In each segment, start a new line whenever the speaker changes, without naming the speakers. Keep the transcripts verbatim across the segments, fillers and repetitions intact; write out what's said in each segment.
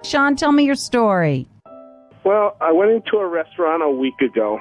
Sean, tell me your story.
Well, I went into a restaurant a week ago,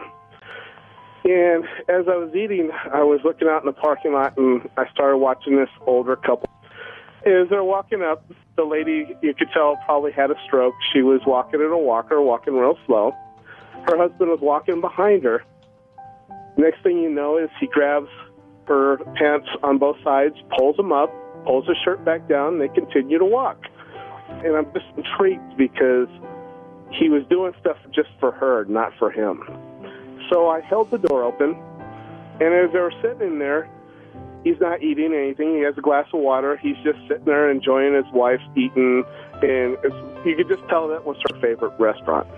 and as I was eating, I was looking out in the parking lot, and I started watching this older couple. As they're walking up, the lady, you could tell, probably had a stroke. She was walking in a walker, walking real slow. Her husband was walking behind her. Next thing you know is he grabs her pants on both sides, pulls them up, pulls her shirt back down, and they continue to walk. And I'm just intrigued because he was doing stuff just for her, not for him. So I held the door open, and as they were sitting in there, he's not eating anything. He has a glass of water. He's just sitting there enjoying his wife's eating, and it's, you could just tell that was her favorite restaurant.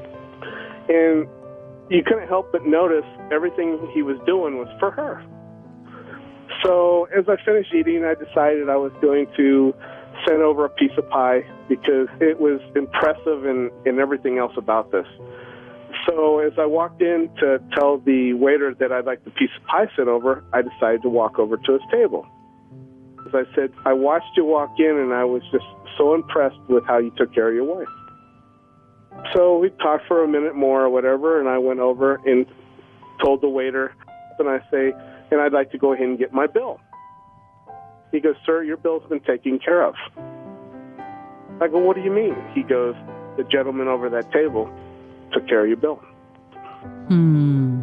And you couldn't help but notice everything he was doing was for her. So as I finished eating, I decided I was going to send over a piece of pie because it was impressive and, and everything else about this. So as I walked in to tell the waiter that I'd like the piece of pie sent over, I decided to walk over to his table. As I said, I watched you walk in, and I was just so impressed with how you took care of your wife. So we talked for a minute more or whatever, and I went over and told the waiter, and I say, and I'd like to go ahead and get my bill. He goes, sir, your bill's been taken care of. I go, what do you mean? He goes, the gentleman over that table took care of your bill.
Hmm.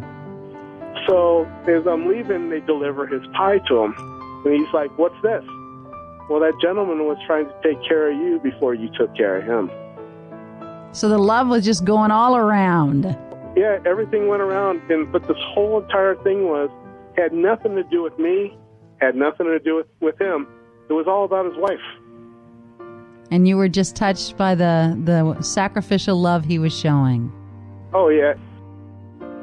So as I'm leaving, they deliver his pie to him. And he's like, what's this? Well, that gentleman was trying to take care of you before you took care of him.
So the love was just going all around.
Yeah, everything went around. And but this whole entire thing was, had nothing to do with me, had nothing to do with, with him. It was all about his wife.
And you were just touched by the, the sacrificial love he was showing.
Oh, yeah.